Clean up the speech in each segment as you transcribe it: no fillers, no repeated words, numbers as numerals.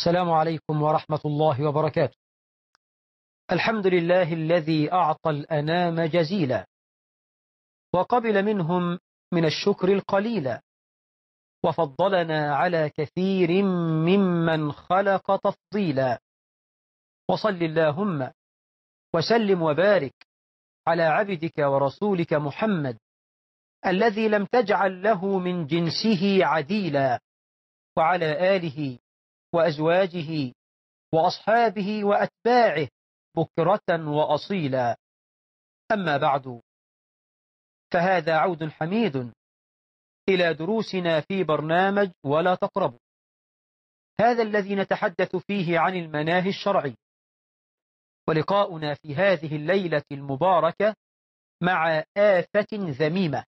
السلام عليكم ورحمة الله وبركاته. الحمد لله الذي أعطى الأنام جزيلا وقبل منهم من الشكر القليلا، وفضلنا على كثير ممن خلق تفضيلا. وصل اللهم وسلم وبارك على عبدك ورسولك محمد الذي لم تجعل له من جنسه عديلا، وعلى آله وأزواجه وأصحابه وأتباعه بكرة وأصيلا. أما بعد، فهذا عود حميد إلى دروسنا في برنامج ولا تقربوا، هذا الذي نتحدث فيه عن المناهي الشرعية. ولقاؤنا في هذه الليلة المباركة مع آفة ذميمة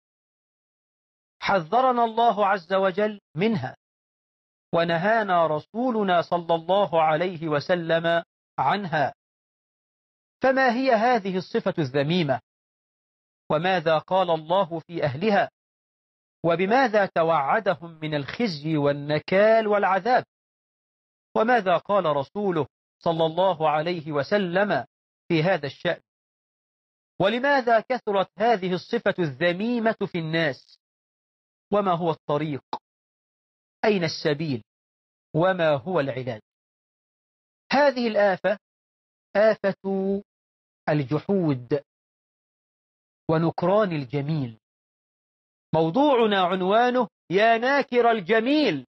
حذرنا الله عز وجل منها، ونهانا رسولنا صلى الله عليه وسلم عنها. فما هي هذه الصفة الذميمة؟ وماذا قال الله في أهلها؟ وبماذا توعدهم من الخزي والنكال والعذاب؟ وماذا قال رسوله صلى الله عليه وسلم في هذا الشأن؟ ولماذا كثرت هذه الصفة الذميمة في الناس؟ وما هو الطريق؟ أين السبيل؟ وما هو العلاج؟ هذه الآفة آفة الجحود ونكران الجميل. موضوعنا عنوانه يا ناكر الجميل،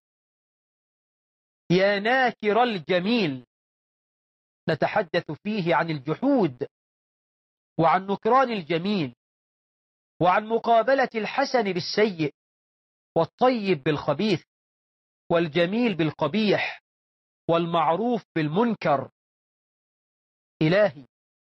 يا ناكر الجميل. نتحدث فيه عن الجحود وعن نكران الجميل وعن مقابلة الحسن بالسيء والطيب بالخبيث والجميل بالقبيح والمعروف بالمنكر. إلهي،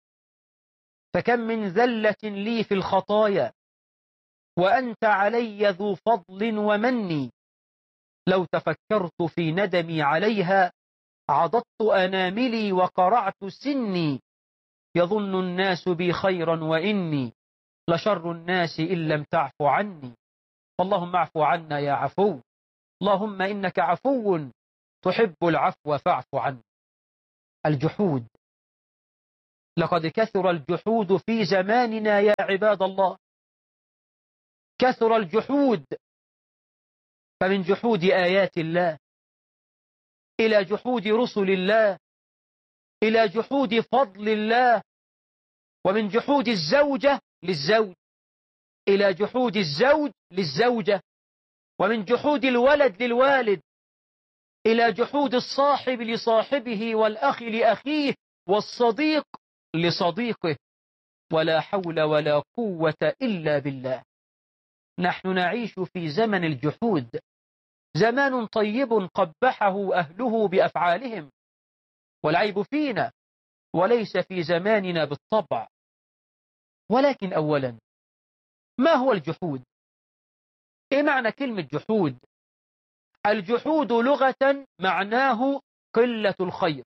فكم من ذلة لي في الخطايا وأنت علي ذو فضل ومني، لو تفكرت في ندمي عليها عضدت أناملي وقرعت سني، يظن الناس بي خيرا وإني لشر الناس إن لم تعف عني، فاللهم اعف عنا يا عفو، اللهم إنك عفو تحب العفو فاعف عني. الجحود، لقد كثر الجحود في زماننا يا عباد الله، كثر الجحود، فمن جحود آيات الله إلى جحود رسل الله إلى جحود فضل الله، ومن جحود الزوجة للزوج إلى جحود الزوج للزوجة، ومن جحود الولد للوالد إلى جحود الصاحب لصاحبه والأخ لأخيه والصديق لصديقه. ولا حول ولا قوة إلا بالله. نحن نعيش في زمن الجحود، زمان طيب قبحه أهله بأفعالهم، والعيب فينا وليس في زماننا بالطبع. ولكن أولا، ما هو الجحود؟ إيه معنى كلمة جحود؟ الجحود لغة معناه قلة الخير.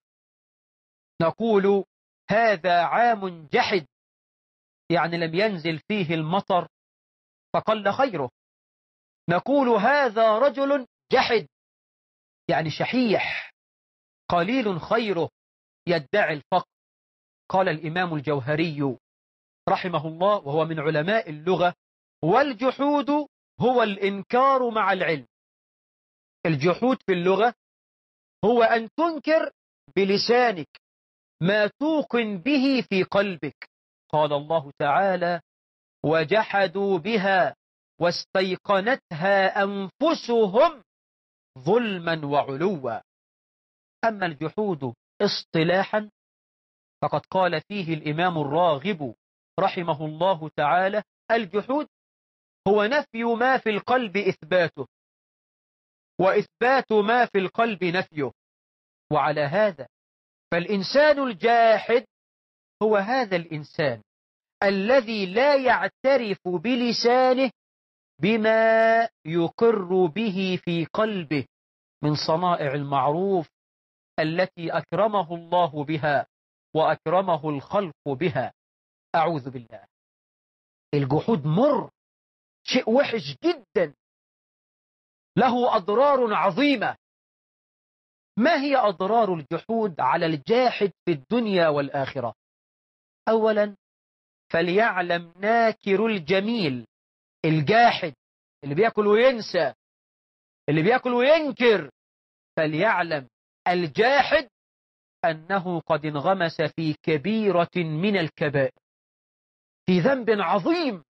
نقول هذا عام جحد، يعني لم ينزل فيه المطر فقل خيره. نقول هذا رجل جحد، يعني شحيح قليل خيره، يدعي الفقر. قال الإمام الجوهري رحمه الله وهو من علماء اللغة: والجحود هو الإنكار مع العلم. الجحود في اللغة هو أن تنكر بلسانك ما توقن به في قلبك. قال الله تعالى: وجحدوا بها واستيقنتها أنفسهم ظلما وعلوا. أما الجحود اصطلاحا فقد قال فيه الإمام الراغب رحمه الله تعالى: الجحود هو نفي ما في القلب إثباته، وإثبات ما في القلب نفيه. وعلى هذا فالإنسان الجاحد هو هذا الإنسان الذي لا يعترف بلسانه بما يقر به في قلبه من صنائع المعروف التي أكرمه الله بها وأكرمه الخلق بها. أعوذ بالله. الجحود مر، شيء وحش جدا، له أضرار عظيمة. ما هي أضرار الجحود على الجاحد في الدنيا والآخرة؟ أولا، فليعلم ناكر الجميل، الجاحد اللي بيأكل وينسى، اللي بيأكل وينكر، فليعلم الجاحد أنه قد انغمس في كبيرة من الكبائر، في ذنب عظيم.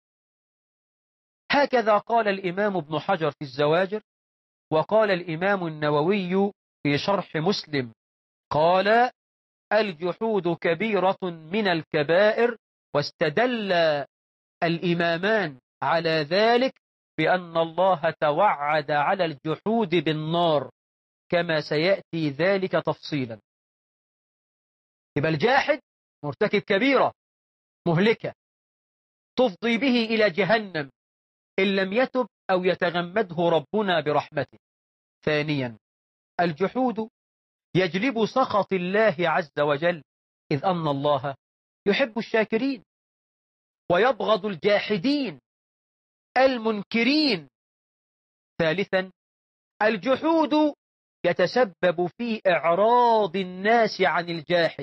هكذا قال الإمام ابن حجر في الزواجر، وقال الإمام النووي في شرح مسلم، قال: الجحود كبيرة من الكبائر. واستدل الإمامان على ذلك بأن الله توعد على الجحود بالنار، كما سيأتي ذلك تفصيلا. يبقى الجاحد مرتكب كبيرة مهلكة تفضي به إلى جهنم إن لم يتب أو يتغمده ربنا برحمته. ثانيا، الجحود يجلب سخط الله عز وجل، إذ أن الله يحب الشاكرين ويبغض الجاحدين المنكرين. ثالثا، الجحود يتسبب في إعراض الناس عن الجاحد،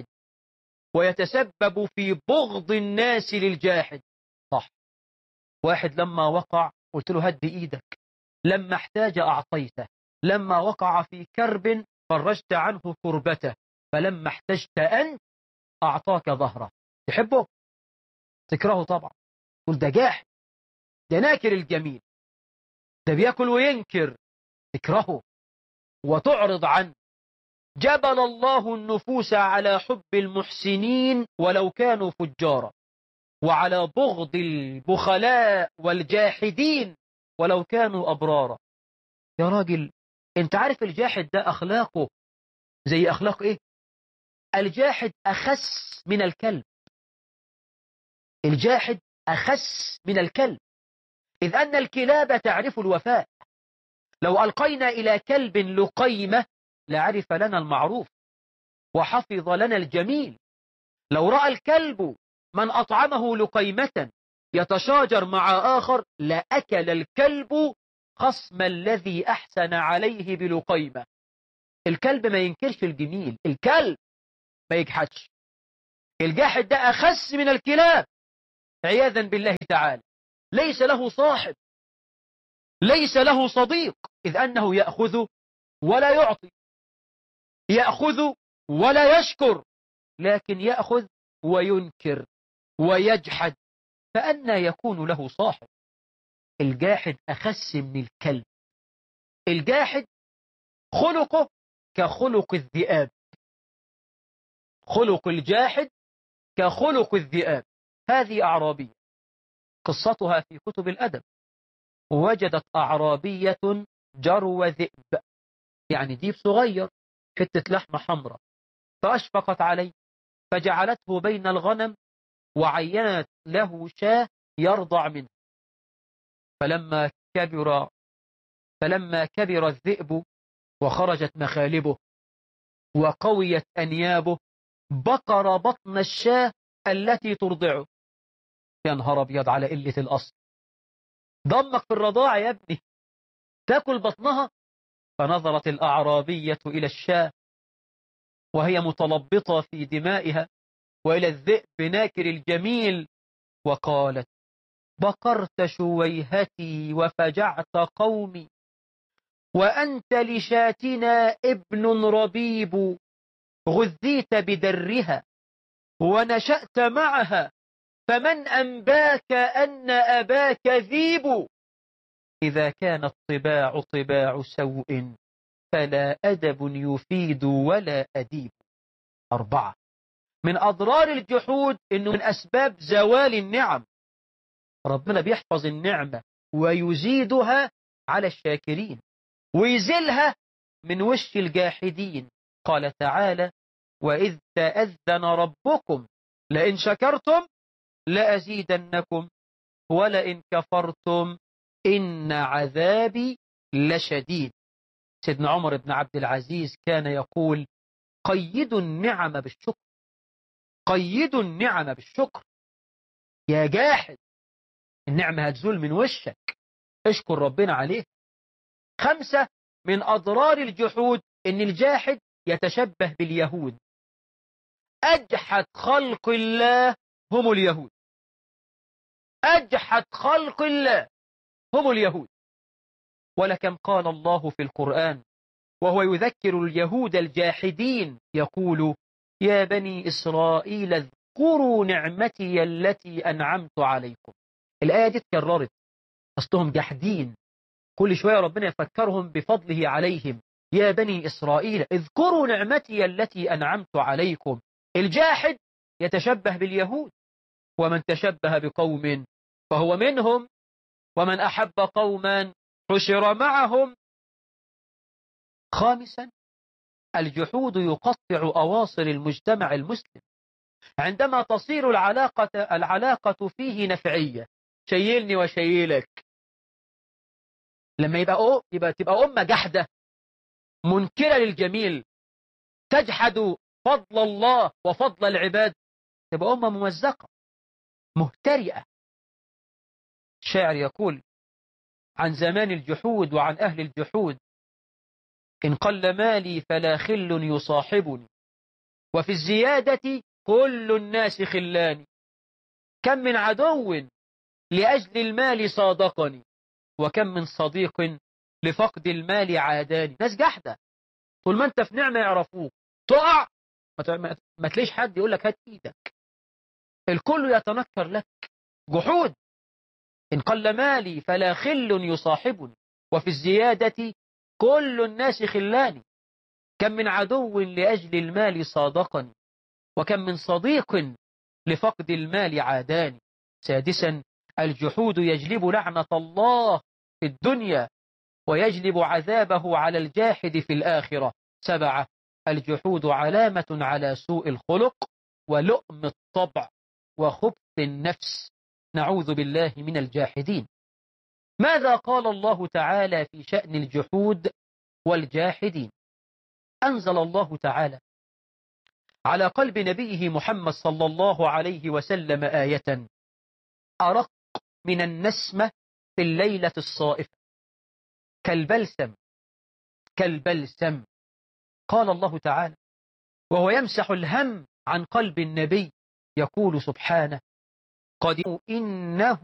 ويتسبب في بغض الناس للجاحد. صح، واحد لما وقع قلت له هد إيدك، لما احتاج أعطيته، لما وقع في كرب فرجت عنه كربته، فلما احتجت أنت أعطاك ظهره. تحبه؟ تكرهه طبعا، قل ده جاحد، ده ناكر الجميل، ده بيأكل وينكر، تكرهه وتعرض عنه. جبل الله النفوس على حب المحسنين ولو كانوا فجارا، وعلى بغض البخلاء والجاحدين ولو كانوا أبرارا. يا راجل، انت عارف الجاحد ده أخلاقه زي أخلاق إيه؟ الجاحد أخس من الكلب، الجاحد أخس من الكلب، إذ أن الكلاب تعرف الوفاء. لو ألقينا إلى كلب لقيمة لعرف لنا المعروف وحفظ لنا الجميل. لو رأى الكلب من أطعمه لقيمة يتشاجر مع آخر لأكل الكلب خصم الذي أحسن عليه بلقيمة. الكلب ما ينكرش الجميل، الكلب ما يجحدش. الجاحد ده أخس من الكلاب عياذا بالله تعالى، ليس له صاحب، ليس له صديق، إذ أنه يأخذ ولا يعطي، يأخذ ولا يشكر، لكن يأخذ وينكر ويجحد، فأنى يكون له صاحب؟ الجاحد أخس من الكلب. الجاحد خلقه كخلق الذئاب، خلق الجاحد كخلق الذئاب. هذه أعرابية قصتها في كتب الأدب. وجدت أعرابية جرو ذئب، يعني ديب صغير، حتة لحمة حمراء، فأشفقت عليه فجعلته بين الغنم وعينت له شاة يرضع منه. فلما كبر الذئب وخرجت مخالبه وقويت أنيابه بقر بطن الشاة التي ترضعه. يا نهار أبيض على قلة الأصل، ضمك في الرضاعة يا ابني، تاكل بطنها. فنظرت الأعرابية إلى الشاة وهي متلبطة في دمائها وإلى الذئب ناكر الجميل، وقالت: بقرت شويهتي وفجعت قومي، وأنت لشاتنا ابن ربيب، غذيت بدرها ونشأت معها، فمن أنباك أن أباك ذيب. إذا كانت طباع طباع سوء فلا أدب يفيد ولا أديب. 4، من أضرار الجحود إنه من أسباب زوال النعم. ربنا بيحفظ النعمة ويزيدها على الشاكرين ويزيلها من وش الجاحدين. قال تعالى: وإذ تأذن ربكم لئن شكرتم لأزيدنكم ولئن كفرتم إن عذابي لشديد. سيدنا عمر بن عبد العزيز كان يقول: قيدوا النعم بالشكر، قيدوا النعم بالشكر. يا جاحد، النعمة هتزول من وشك، اشكر ربنا عليه. 5، من أضرار الجحود إن الجاحد يتشبه باليهود. أجحد خلق الله هم اليهود، أجحد خلق الله هم اليهود. ولكم قال الله في القرآن وهو يذكر اليهود الجاحدين يقول: يا بني إسرائيل اذكروا نعمتي التي أنعمت عليكم. الآية دي اتكررت، أصلهم جاحدين، كل شوية ربنا يفكرهم بفضله عليهم. يا بني إسرائيل اذكروا نعمتي التي أنعمت عليكم. الجاحد يتشبه باليهود، ومن تشبه بقوم فهو منهم، ومن أحب قوما حشر معهم. خامسا، الجحود يقطع أواصر المجتمع المسلم عندما تصير العلاقة فيه نفعية، شيلني وشيلك. لما تبقى أمة جحدة منكرة للجميل، تجحد فضل الله وفضل العباد، تبقى أمة ممزقة مهترئة. الشاعر يقول عن زمان الجحود وعن أهل الجحود: إن قل مالي فلا خل يصاحبني، وفي الزيادة كل الناس خلاني، كم من عدو لأجل المال صادقني، وكم من صديق لفقد المال عاداني. ناس جحدة، طول ما انت في نعمة يعرفوك، تقع ما تلاقيش حد يقول لك هات ايدك، الكل يتنكر لك. جحود. إن قل مالي فلا خل يصاحبني، وفي الزيادة كل الناس خلاني، كم من عدو لأجل المال صادقني، وكم من صديق لفقد المال عاداني. سادسا، الجحود يجلب لعنة الله في الدنيا ويجلب عذابه على الجاحد في الآخرة. سبعة، الجحود علامة على سوء الخلق ولؤم الطبع وخبث النفس. نعوذ بالله من الجاحدين. ماذا قال الله تعالى في شأن الجحود والجاحدين؟ أنزل الله تعالى على قلب نبيه محمد صلى الله عليه وسلم آية: أرق من النسمة في الليلة الصائفة، كالبلسم كالبلسم. قال الله تعالى وهو يمسح الهم عن قلب النبي، يقول سبحانه: قد إنه